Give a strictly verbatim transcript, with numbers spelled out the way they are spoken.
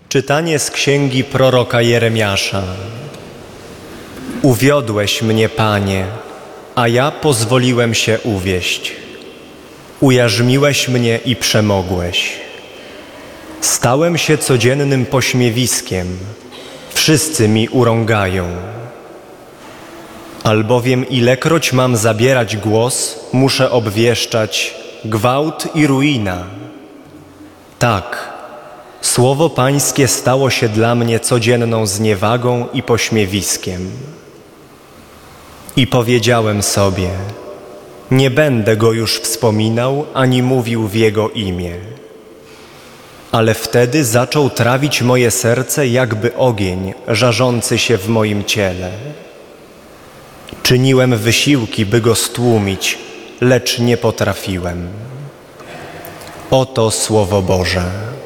Czytanie z księgi proroka Jeremiasza. Uwiodłeś mnie, Panie, a ja pozwoliłem się uwieść. Ujarzmiłeś mnie i przemogłeś. Stałem się codziennym pośmiewiskiem, wszyscy mi urągają. Albowiem ilekroć mam zabierać głos, muszę obwieszczać gwałt i ruina. Tak, słowo Pańskie stało się dla mnie codzienną zniewagą i pośmiewiskiem. I powiedziałem sobie, nie będę go już wspominał, ani mówił w jego imię. Ale wtedy zaczął trawić moje serce jakby ogień, żarzący się w moim ciele. Czyniłem wysiłki, by go stłumić, lecz nie potrafiłem. Oto Słowo Boże.